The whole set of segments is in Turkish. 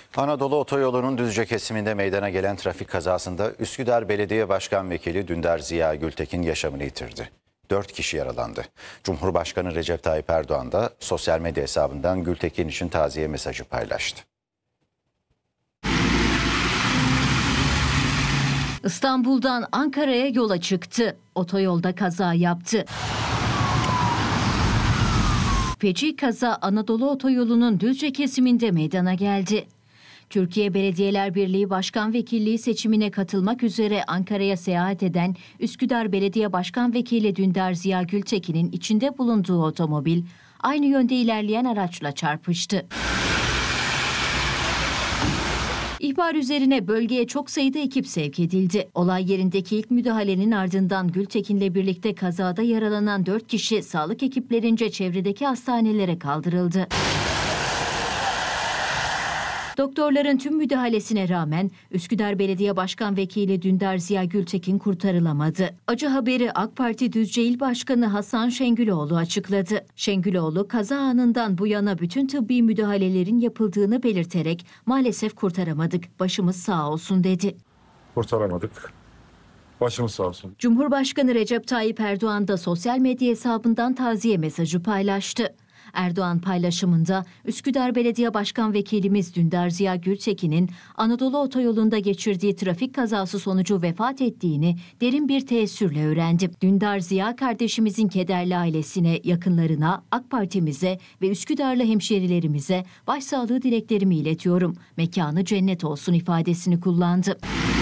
Anadolu Otoyolu'nun Düzce kesiminde meydana gelen trafik kazasında Üsküdar Belediye Başkan Vekili Dündar Ziya Gültekin yaşamını yitirdi. 4 kişi yaralandı. Cumhurbaşkanı Recep Tayyip Erdoğan da sosyal medya hesabından Gültekin için taziye mesajı paylaştı. İstanbul'dan Ankara'ya yola çıktı. Otoyolda kaza yaptı. Feci kaza Anadolu Otoyolu'nun Düzce kesiminde meydana geldi. Türkiye Belediyeler Birliği Başkan Vekilliği seçimine katılmak üzere Ankara'ya seyahat eden Üsküdar Belediye Başkan Vekili Dündar Ziya Gültekin'in içinde bulunduğu otomobil aynı yönde ilerleyen araçla çarpıştı. İhbar üzerine bölgeye çok sayıda ekip sevk edildi. Olay yerindeki ilk müdahalenin ardından Gültekin'le birlikte kazada yaralanan 4 kişi sağlık ekiplerince çevredeki hastanelere kaldırıldı. Doktorların tüm müdahalesine rağmen Üsküdar Belediye Başkan Vekili Dündar Ziya Gültekin kurtarılamadı. Acı haberi AK Parti Düzce İl Başkanı Hasan Şengüloğlu açıkladı. Şengüloğlu kaza anından bu yana bütün tıbbi müdahalelerin yapıldığını belirterek maalesef kurtaramadık, başımız sağ olsun dedi. Kurtaramadık. Başımız sağ olsun. Cumhurbaşkanı Recep Tayyip Erdoğan da sosyal medya hesabından taziye mesajı paylaştı. Erdoğan paylaşımında Üsküdar Belediye Başkan Vekilimiz Dündar Ziya Gültekin'in Anadolu Otoyolu'nda geçirdiği trafik kazası sonucu vefat ettiğini derin bir teessürle öğrendim. Dündar Ziya kardeşimizin kederli ailesine, yakınlarına, AK Parti'mize ve Üsküdarlı hemşerilerimize başsağlığı dileklerimi iletiyorum. Mekanı cennet olsun ifadesini kullandı.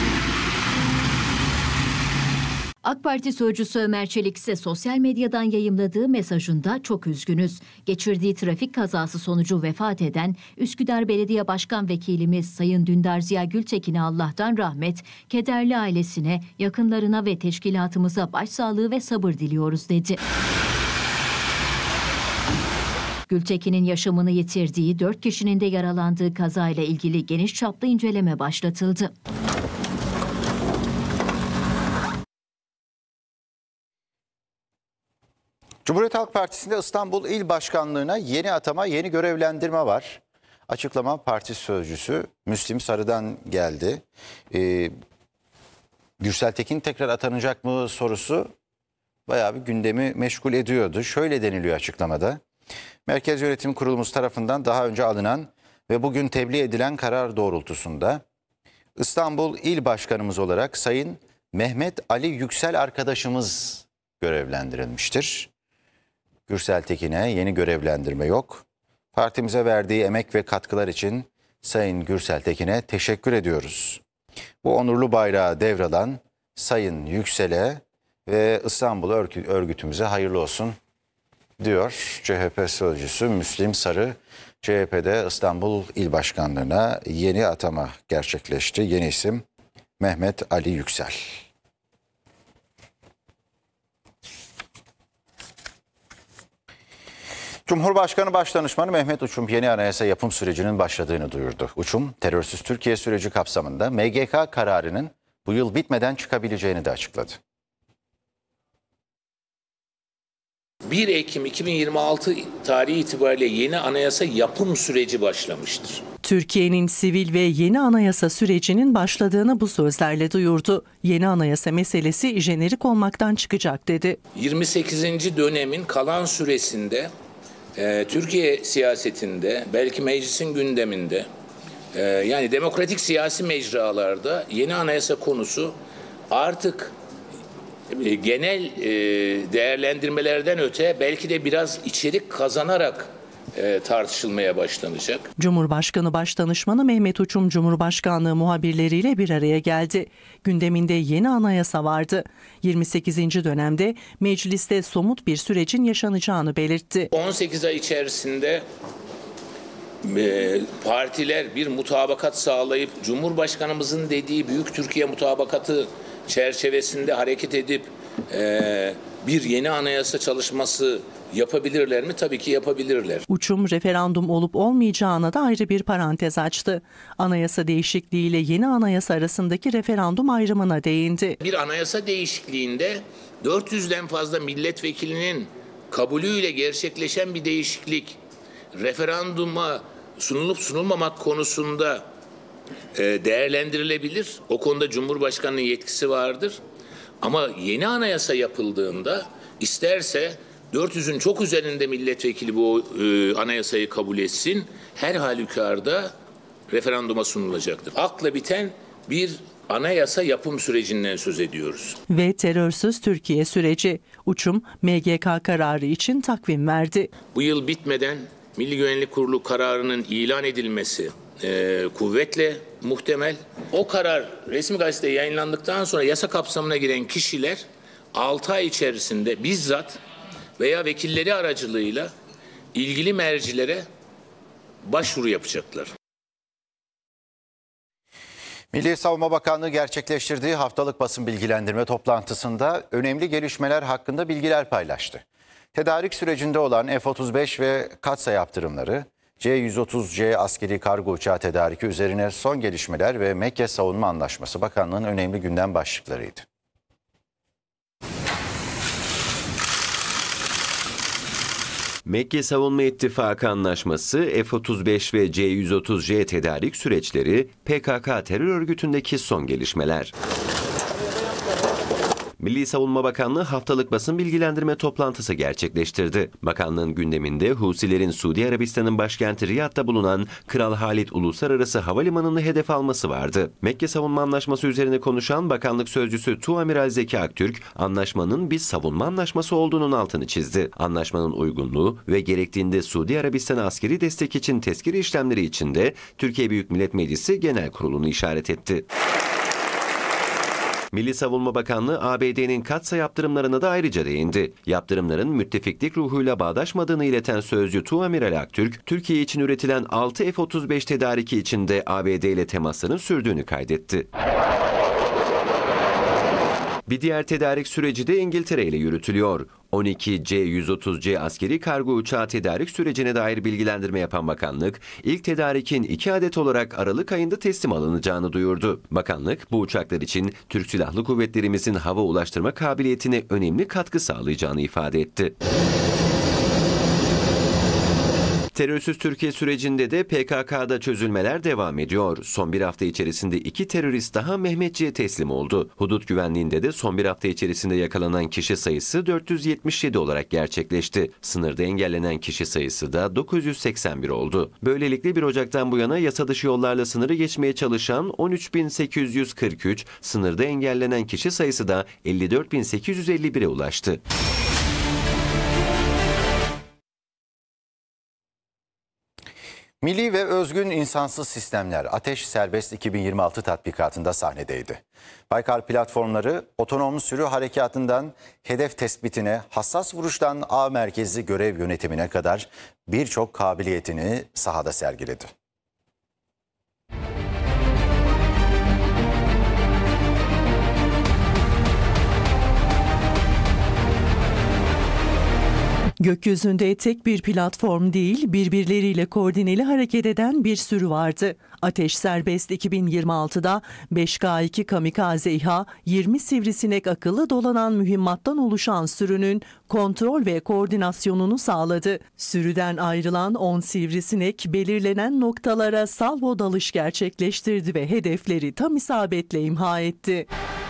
AK Parti sözcüsü Ömer Çelik ise sosyal medyadan yayımladığı mesajında çok üzgünüz. Geçirdiği trafik kazası sonucu vefat eden Üsküdar Belediye Başkan Vekilimiz Sayın Dündar Ziya Gültekin'e Allah'tan rahmet, kederli ailesine, yakınlarına ve teşkilatımıza başsağlığı ve sabır diliyoruz dedi. Gültekin'in yaşamını yitirdiği 4 kişinin de yaralandığı kazayla ilgili geniş çaplı inceleme başlatıldı. Cumhuriyet Halk Partisi'nde İstanbul İl Başkanlığı'na yeni atama, yeni görevlendirme var. Açıklama parti sözcüsü Müslim Sarı'dan geldi. Gürsel Tekin tekrar atanacak mı sorusu bayağı bir gündemi meşgul ediyordu. Şöyle deniliyor açıklamada. Merkez Yönetim Kurulumuz tarafından daha önce alınan ve bugün tebliğ edilen karar doğrultusunda İstanbul İl Başkanımız olarak Sayın Mehmet Ali Yüksel arkadaşımız görevlendirilmiştir. Gürsel Tekin'e yeni görevlendirme yok. Partimize verdiği emek ve katkılar için Sayın Gürsel Tekin'e teşekkür ediyoruz. Bu onurlu bayrağı devralan Sayın Yüksel'e ve İstanbul örgütümüze hayırlı olsun diyor CHP sözcüsü Müslim Sarı. CHP'de İstanbul İl Başkanlığı'na yeni atama gerçekleşti. Yeni isim Mehmet Ali Yüksel. Cumhurbaşkanı Başdanışmanı Mehmet Uçum yeni anayasa yapım sürecinin başladığını duyurdu. Uçum, terörsüz Türkiye süreci kapsamında MGK kararının bu yıl bitmeden çıkabileceğini de açıkladı. 1 Ekim 2026 tarihi itibariyle yeni anayasa yapım süreci başlamıştır. Türkiye'nin sivil ve yeni anayasa sürecinin başladığını bu sözlerle duyurdu. Yeni anayasa meselesi jenerik olmaktan çıkacak dedi. 28. dönemin kalan süresinde Türkiye siyasetinde, belki meclisin gündeminde, yani demokratik siyasi mecralarda yeni anayasa konusu artık genel değerlendirmelerden öte belki de biraz içerik kazanarak tartışılmaya başlanacak. Cumhurbaşkanı Başdanışmanı Mehmet Uçum Cumhurbaşkanlığı muhabirleriyle bir araya geldi. Gündeminde yeni anayasa vardı. 28. dönemde mecliste somut bir sürecin yaşanacağını belirtti. 18 ay içerisinde partiler bir mutabakat sağlayıp Cumhurbaşkanımızın dediği Büyük Türkiye Mutabakatı çerçevesinde hareket edip bir yeni anayasa çalışması yapabilirler mi? Tabii ki yapabilirler. Uçum referandum olup olmayacağına da ayrı bir parantez açtı. Anayasa değişikliğiyle yeni anayasa arasındaki referandum ayrımına değindi. Bir anayasa değişikliğinde 400'den fazla milletvekilinin kabulüyle gerçekleşen bir değişiklik referanduma sunulup sunulmamak konusunda değerlendirilebilir. O konuda Cumhurbaşkanı'nın yetkisi vardır. Ama yeni anayasa yapıldığında isterse 400'ün çok üzerinde milletvekili bu anayasayı kabul etsin, her halükarda referanduma sunulacaktır. Akla biten bir anayasa yapım sürecinden söz ediyoruz. Ve terörsüz Türkiye süreci. Uçum MGK kararı için takvim verdi. Bu yıl bitmeden Milli Güvenlik Kurulu kararının ilan edilmesi kuvvetle muhtemel. O karar resmi gazetede yayınlandıktan sonra yasa kapsamına giren kişiler 6 ay içerisinde bizzat veya vekilleri aracılığıyla ilgili mercilere başvuru yapacaklar. Milli Savunma Bakanlığı gerçekleştirdiği haftalık basın bilgilendirme toplantısında önemli gelişmeler hakkında bilgiler paylaştı. Tedarik sürecinde olan F-35 ve Katsa yaptırımları, C-130C askeri kargo uçağı tedariki üzerine son gelişmeler ve Mekke Savunma Anlaşması bakanlığın önemli gündem başlıklarıydı. Mekke Savunma İttifakı Anlaşması, F-35 ve C-130J tedarik süreçleri, PKK terör örgütündeki son gelişmeler. Milli Savunma Bakanlığı haftalık basın bilgilendirme toplantısı gerçekleştirdi. Bakanlığın gündeminde Husilerin Suudi Arabistan'ın başkenti Riyad'da bulunan Kral Halid Uluslararası Havalimanı'nı hedef alması vardı. Mekke Savunma Anlaşması üzerine konuşan Bakanlık Sözcüsü Tuamiral Zeki Aktürk, anlaşmanın bir savunma anlaşması olduğunun altını çizdi. Anlaşmanın uygunluğu ve gerektiğinde Suudi Arabistan'a askeri destek için tezkere işlemleri için de Türkiye Büyük Millet Meclisi Genel Kurulu'nu işaret etti. Milli Savunma Bakanlığı ABD'nin Katsa yaptırımlarına da ayrıca değindi. Yaptırımların müttefiklik ruhuyla bağdaşmadığını ileten sözcü Tuamiral Aktürk, Türkiye için üretilen 6 F-35 tedariki içinde ABD ile temasların sürdüğünü kaydetti. Bir diğer tedarik süreci de İngiltere ile yürütülüyor. 12 C-130C askeri kargo uçağı tedarik sürecine dair bilgilendirme yapan bakanlık, ilk tedarikin 2 adet olarak Aralık ayında teslim alınacağını duyurdu. Bakanlık, bu uçaklar için Türk Silahlı Kuvvetlerimizin hava ulaştırma kabiliyetine önemli katkı sağlayacağını ifade etti. Terörsüz Türkiye sürecinde de PKK'da çözülmeler devam ediyor. Son bir hafta içerisinde 2 terörist daha Mehmetçi'ye teslim oldu. Hudut güvenliğinde de son bir hafta içerisinde yakalanan kişi sayısı 477 olarak gerçekleşti. Sınırda engellenen kişi sayısı da 981 oldu. Böylelikle 1 Ocak'tan bu yana yasa dışı yollarla sınırı geçmeye çalışan 13.843, sınırda engellenen kişi sayısı da 54.851'e ulaştı. Milli ve özgün insansız sistemler Ateş Serbest 2026 tatbikatında sahnedeydi. Baykar platformları otonom sürü harekatından hedef tespitine, hassas vuruştan ağ merkezli görev yönetimine kadar birçok kabiliyetini sahada sergiledi. Gökyüzünde tek bir platform değil, birbirleriyle koordineli hareket eden bir sürü vardı. Ateş Serbest 2026'da 5K2 kamikaze İHA, 20 sivrisinek akıllı dolanan mühimmattan oluşan sürünün kontrol ve koordinasyonunu sağladı. Sürüden ayrılan 10 sivrisinek belirlenen noktalara salvo dalış gerçekleştirdi ve hedefleri tam isabetle imha etti.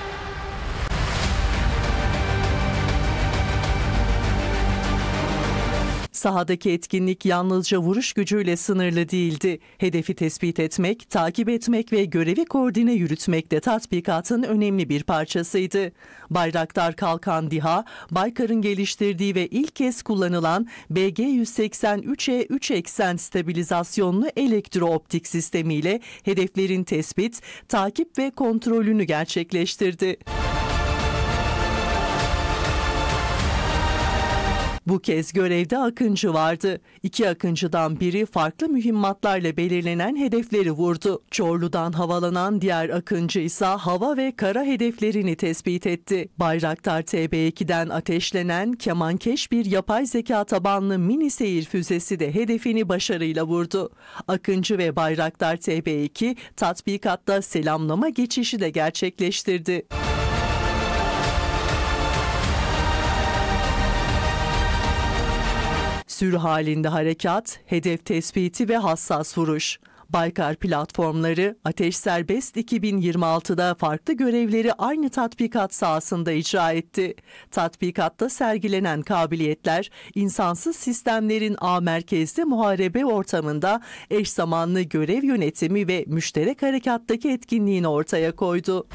Sahadaki etkinlik yalnızca vuruş gücüyle sınırlı değildi. Hedefi tespit etmek, takip etmek ve görevi koordine yürütmek de tatbikatın önemli bir parçasıydı. Bayraktar Kalkan DİHA, Baykar'ın geliştirdiği ve ilk kez kullanılan BG-183'e 3 eksen stabilizasyonlu elektrooptik sistemiyle hedeflerin tespit, takip ve kontrolünü gerçekleştirdi. Bu kez görevde Akıncı vardı. 2 Akıncı'dan biri farklı mühimmatlarla belirlenen hedefleri vurdu. Çorlu'dan havalanan diğer Akıncı ise hava ve kara hedeflerini tespit etti. Bayraktar TB2'den ateşlenen kemankeş bir yapay zeka tabanlı mini seyir füzesi de hedefini başarıyla vurdu. Akıncı ve Bayraktar TB2 tatbikatta selamlama geçişi de gerçekleştirdi. Sürü halinde harekat, hedef tespiti ve hassas vuruş. Baykar platformları Ateş Serbest 2026'da farklı görevleri aynı tatbikat sahasında icra etti. Tatbikatta sergilenen kabiliyetler insansız sistemlerin ağ merkezli muharebe ortamında eş zamanlı görev yönetimi ve müşterek harekattaki etkinliğini ortaya koydu.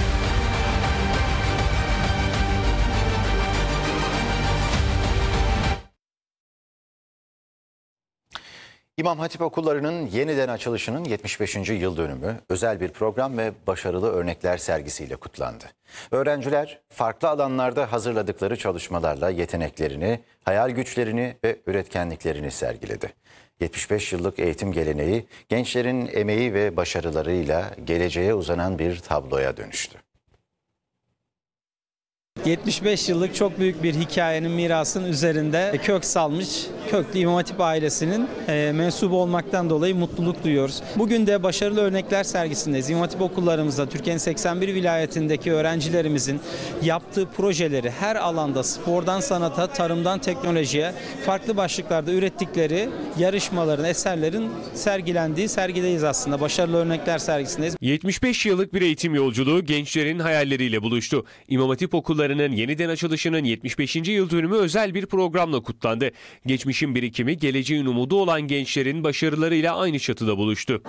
İmam Hatip okullarının yeniden açılışının 75. yıl dönümü özel bir program ve başarılı örnekler sergisiyle kutlandı. Öğrenciler farklı alanlarda hazırladıkları çalışmalarla yeteneklerini, hayal güçlerini ve üretkenliklerini sergiledi. 75 yıllık eğitim geleneği gençlerin emeği ve başarılarıyla geleceğe uzanan bir tabloya dönüştü. 75 yıllık çok büyük bir hikayenin, mirasının üzerinde kök salmış köklü İmam Hatip ailesinin mensubu olmaktan dolayı mutluluk duyuyoruz. Bugün de başarılı örnekler sergisindeyiz. İmam Hatip okullarımızda Türkiye'nin 81 vilayetindeki öğrencilerimizin yaptığı projeleri her alanda spordan sanata, tarımdan teknolojiye farklı başlıklarda ürettikleri yarışmaların, eserlerin sergilendiği sergideyiz aslında. Başarılı örnekler sergisindeyiz. 75 yıllık bir eğitim yolculuğu gençlerin hayalleriyle buluştu. İmam Hatip okullarının yeniden açılışının 75. yıl dönümü özel bir programla kutlandı. Geçmişin birikimi, geleceğin umudu olan gençlerin başarılarıyla aynı çatıda buluştu.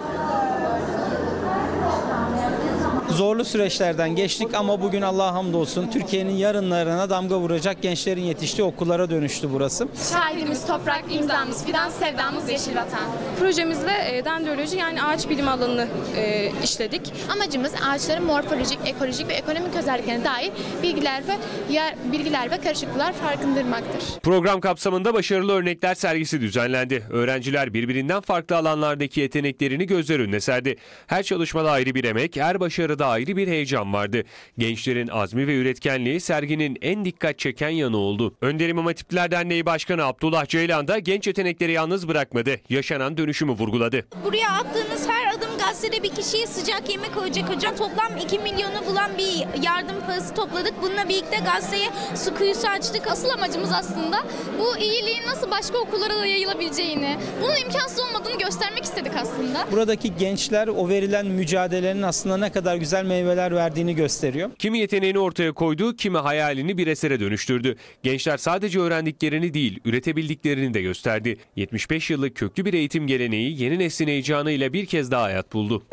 Zorlu süreçlerden geçtik ama bugün Allah'a hamdolsun Türkiye'nin yarınlarına damga vuracak gençlerin yetiştiği okullara dönüştü burası. Şahidimiz toprak, imzamız fidan, sevdamız yeşil vatan. Projemizde dendroloji yani ağaç bilimi alanını işledik. Amacımız ağaçların morfolojik, ekolojik ve ekonomik özelliklerine dair bilgiler ve karışıklıklar farkındırmaktır. Program kapsamında başarılı örnekler sergisi düzenlendi. Öğrenciler birbirinden farklı alanlardaki yeteneklerini gözler önüne serdi. Her çalışmada ayrı bir emek, her başarıda ayrı bir heyecan vardı. Gençlerin azmi ve üretkenliği serginin en dikkat çeken yanı oldu. Önder İmam Hatipler Derneği Başkanı Abdullah Ceylan da genç yetenekleri yalnız bırakmadı. Yaşanan dönüşümü vurguladı. Buraya attığınız her adım gazetede bir kişiye sıcak yemek koyacak hocam. Toplam 2 milyonu bulan bir yardım parası topladık. Bununla birlikte gazeteye su kuyusu açtık. Asıl amacımız aslında bu iyiliğin nasıl başka okullara da yayılabileceğini, bunun imkansız olmadığını göstermek istedik aslında. Buradaki gençler o verilen mücadelenin aslında ne kadar güzel meyveler verdiğini gösteriyor. Kimi yeteneğini ortaya koydu, kimi hayalini bir esere dönüştürdü. Gençler sadece öğrendiklerini değil, üretebildiklerini de gösterdi. 75 yıllık köklü bir eğitim geleneği yeni neslin heyecanıyla bir kez daha hayat buldu.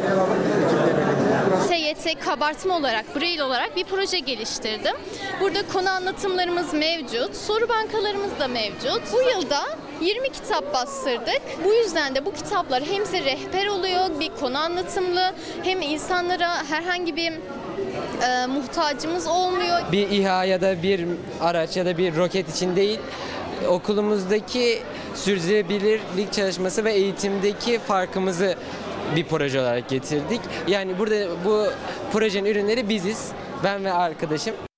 TYT kabartma olarak, Braille olarak bir proje geliştirdim. Burada konu anlatımlarımız mevcut, soru bankalarımız da mevcut. Bu yılda 20 kitap bastırdık. Bu yüzden de bu kitaplar hem size rehber oluyor, bir konu anlatımlı, hem insanlara herhangi bir muhtacımız olmuyor. Bir İHA ya da bir araç ya da bir roket için değil, okulumuzdaki sürdürülebilirlik çalışması ve eğitimdeki farkımızı bir proje olarak getirdik. Yani burada bu projenin ürünleri biziz, ben ve arkadaşım.